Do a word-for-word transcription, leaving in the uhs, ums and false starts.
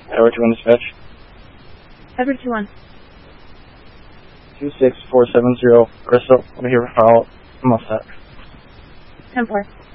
Edward two one dispatch. Edward two one. two six four seven zero. Crystal, over here for follow. I'm all set. ten four.